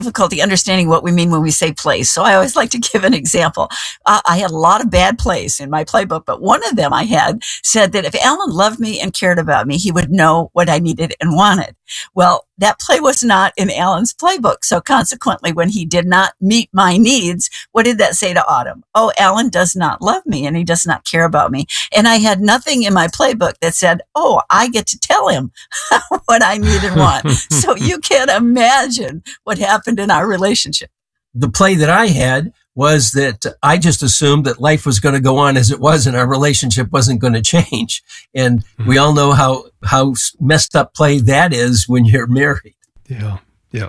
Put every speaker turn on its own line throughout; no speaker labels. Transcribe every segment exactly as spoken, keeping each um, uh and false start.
difficulty understanding what we mean when we say plays. So I always like to give an example. Uh, I had a lot of bad plays in my playbook, but one of them I had said that if Alan loved me and cared about me, he would know what I needed and wanted. Well, that play was not in Alan's playbook. So consequently, when he did not meet my needs, what did that say to Autumn? Oh, Alan does not love me and he does not care about me. And I had nothing in my playbook that said, oh, I get to tell him what I need and want. So you can't imagine what happened in our relationship.
The play that I had was that I just assumed that life was going to go on as it was and our relationship wasn't going to change. And mm-hmm. we all know how, how messed up play that is when you're married.
Yeah. Yeah.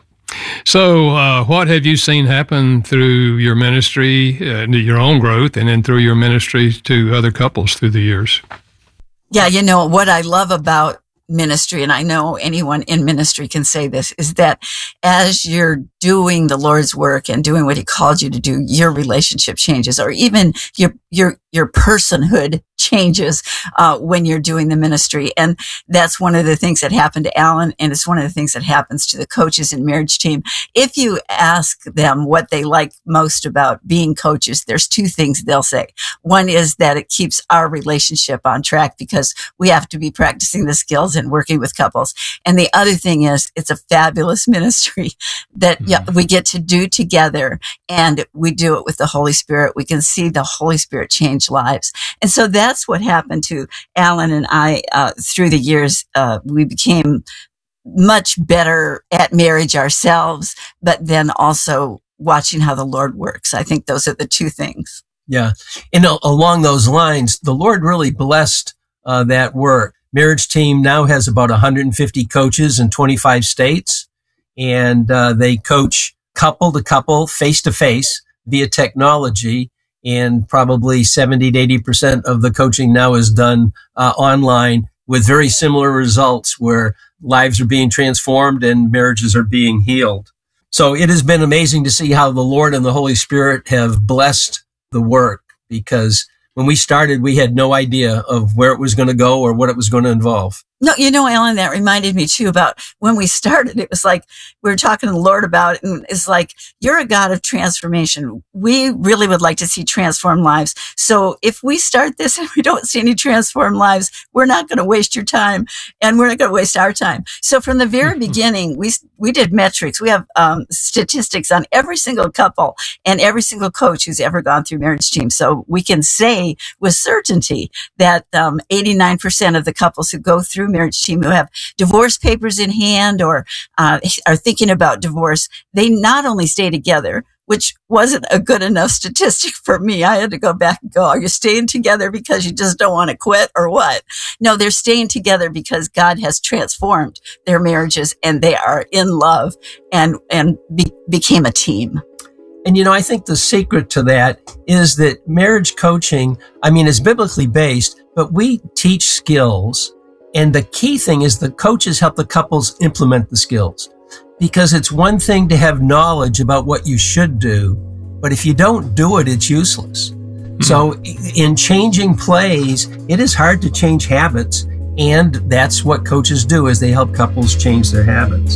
So, uh, what have you seen happen through your ministry, uh, your own growth, and then through your ministry to other couples through the years?
Yeah. You know, what I love about ministry, and I know anyone in ministry can say this, is that as you're doing the Lord's work and doing what he called you to do, your relationship changes, or even your, your, your personhood changes, uh, when you're doing the ministry. And that's one of the things that happened to Alan. And it's one of the things that happens to the coaches and marriage team. If you ask them what they like most about being coaches, there's two things they'll say. One is that it keeps our relationship on track because we have to be practicing the skills and working with couples. And the other thing is it's a fabulous ministry that mm-hmm. yeah, we get to do together, and we do it with the Holy Spirit. We can see the Holy Spirit change lives. And so that's what happened to Alan and I uh, through the years. Uh, we became much better at marriage ourselves, but then also watching how the Lord works. I think those are the two things.
Yeah. And uh, along those lines, the Lord really blessed uh, that work. Marriage team now has about one hundred fifty coaches in twenty-five states, and uh, they coach couple to couple, face to face via technology. And probably seventy to eighty percent of the coaching now is done uh, online with very similar results where lives are being transformed and marriages are being healed. So it has been amazing to see how the Lord and the Holy Spirit have blessed the work, because when we started, we had no idea of where it was going to go or what it was going to involve.
No, you know, Alan, that reminded me too about when we started. It was like we were talking to the Lord about it, and it's like, you're a God of transformation. We really would like to see transformed lives. So if we start this and we don't see any transformed lives, we're not going to waste your time, and we're not going to waste our time. So from the very beginning, we we did metrics. We have um, statistics on every single couple and every single coach who's ever gone through marriage team. So we can say with certainty that um, eighty-nine percent of the couples who go through marriage team who have divorce papers in hand or uh, are thinking about divorce, they not only stay together, which wasn't a good enough statistic for me. I had to go back and go, are you staying together because you just don't want to quit or what? No, they're staying together because God has transformed their marriages and they are in love and, and be, became a team.
And, you know, I think the secret to that is that marriage coaching, I mean, is biblically based, but we teach skills. And the key thing is the coaches help the couples implement the skills, because it's one thing to have knowledge about what you should do, but if you don't do it, it's useless. Mm-hmm. So in changing plays, it is hard to change habits. And that's what coaches do, is they help couples change their habits.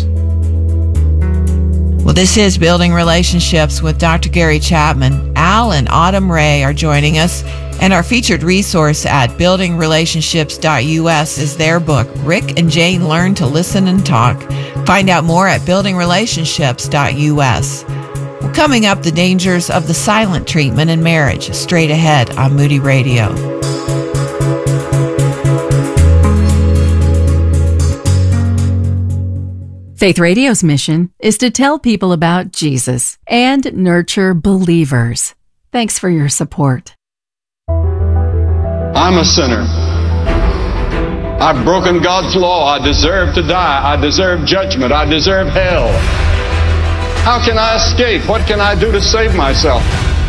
Well, this is Building Relationships with Doctor Gary Chapman. Al and Autumn Ray are joining us, and our featured resource at building relationships dot U S is their book, Rick and Jane Learn to Listen and Talk. Find out more at building relationships dot U S. Well, coming up, the dangers of the silent treatment in marriage, straight ahead on Moody Radio.
Faith Radio's mission is to tell people about Jesus and nurture believers. Thanks for your support.
I'm a sinner. I've broken God's law. I deserve to die. I deserve judgment. I deserve hell. How can I escape? What can I do to save myself?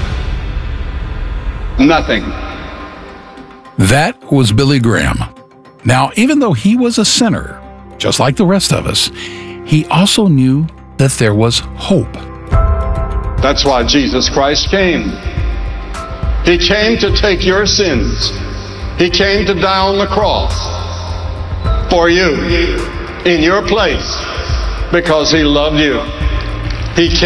Nothing.
That was Billy Graham. Now, even though he was a sinner, just like the rest of us, he also knew that there was hope.
That's why Jesus Christ came. He came to take your sins. He came to die on the cross for you, in your place, because he loved you. He